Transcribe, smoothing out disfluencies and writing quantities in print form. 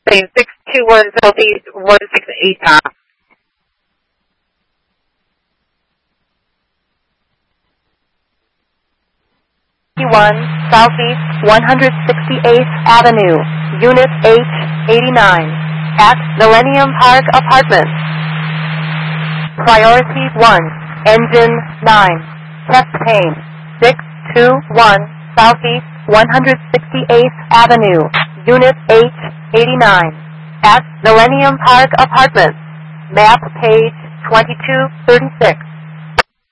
saying 621 Southeast 168 top. 1 Southeast 168th Avenue, Unit H89, at Millennium Park Apartments. Priority 1, Engine 9, Chest Pain, 621 Southeast 168th Avenue, Unit H89, at Millennium Park Apartments. Map page 2236.